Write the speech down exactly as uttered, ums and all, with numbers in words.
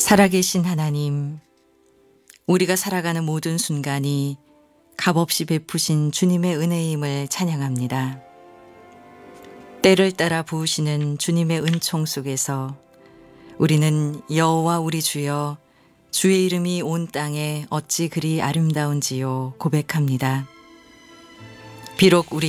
살아계신 하나님, 우리가 살아가는 모든 순간이 값없이 베푸신 주님의 은혜임을 찬양합니다. 때를 따라 부으시는 주님의 은총 속에서 우리는 여호와 우리 주여, 주의 이름이 온 땅에 어찌 그리 아름다운지요 고백합니다. 비록 우리